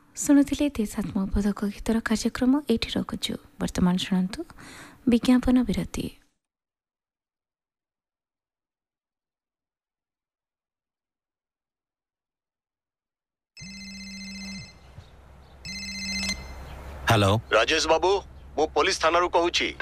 शुणुले देशात्मबोधक गीतर कार्यक्रम ये रखुचु। वर्तमान शुणु विज्ञापन विरति। हेलो राजेश बाबू मु पुलिस थाना कहूची।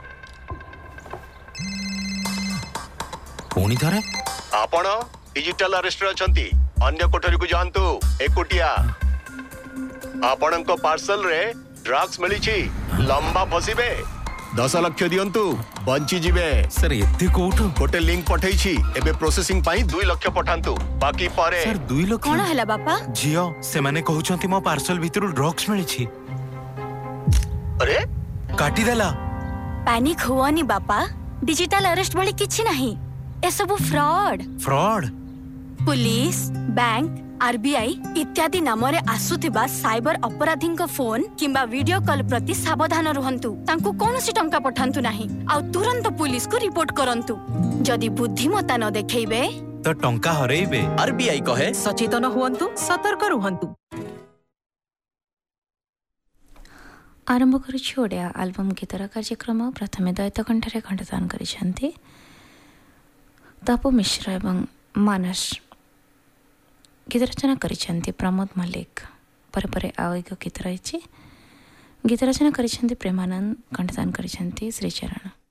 पुणी थरे आपण डिजिटल अरेस्ट रे अछंती। अन्य कोठरी को जानतु एकुटिया आपणक पार्सल रे ड्रग्स मिली छी। लंबा फसिबे 10 लाख दियंतु बंची जिवे। सर एते कोठो गोटे लिंक पठै छी एबे प्रोसेसिंग पाई 2 लाख पठांतु बाकी पारे। सर 2 लाख कोन हला बापा जियो से माने कहउछंती मो पार्सल भितरु ड्रग्स मिली छी। अरे काटी देला। पैनिक हुआनी बापा, डिजिटल अरेस्ट वाली किछि नहीं। ए सब fraud fraud police bank RBI इत्यादि नाम रे आसुथिबा साइबर अपराधी फोन किंबा वीडियो कॉल प्रति सावधान रहंतु। तांको कोनोसी टंका पठांतु नहीं आ तुरंत पुलिस को रिपोर्ट करंतु। जदि बुद्धिमत्ता न देखैबे तो टंका हरैबे। आरबीआई कहे सचेतन हुअन्तु, सतर्क रुहन्तु। आरंभ करुछु ओडिया आल्बम गीतर कार्यक्रम। प्रथमे दैत कंठरे कंठदान करिसेंती तापु मिश्र एवं मानस। गीत रचना करिसेंती प्रमोद मल्लिक। परे परे आउ एक गीत रही। गीत रचना करिसेंती प्रेमानंद, कंठदान करिसेंती श्रीचरण।